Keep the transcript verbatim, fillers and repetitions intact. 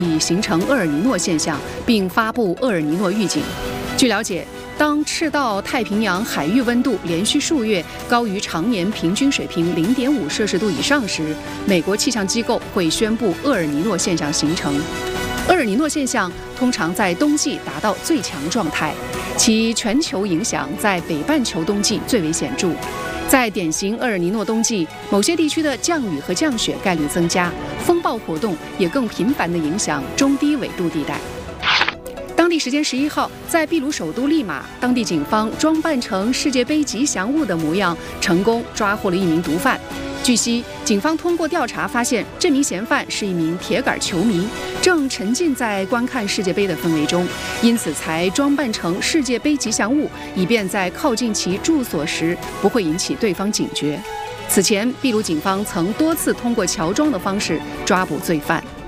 已形成厄尔尼诺现象，并发布厄尔尼诺预警。据了解，当赤道太平洋海域温度连续数月高于常年平均水平 零点五摄氏度以上时，美国气象机构会宣布厄尔尼诺现象形成。厄尔尼诺现象通常在冬季达到最强状态，其全球影响在北半球冬季最为显著。在典型厄尔尼诺冬季，某些地区的降雨和降雪概率增加，风暴活动也更频繁地影响中低纬度地带。当地时间十一号，在秘鲁首都利马，当地警方装扮成世界杯吉祥物的模样，成功抓获了一名毒贩。据悉，警方通过调查发现，这名嫌犯是一名铁杆球迷，正沉浸在观看世界杯的氛围中，因此才装扮成世界杯吉祥物，以便在靠近其住所时不会引起对方警觉。此前，秘鲁警方曾多次通过乔装的方式抓捕罪犯。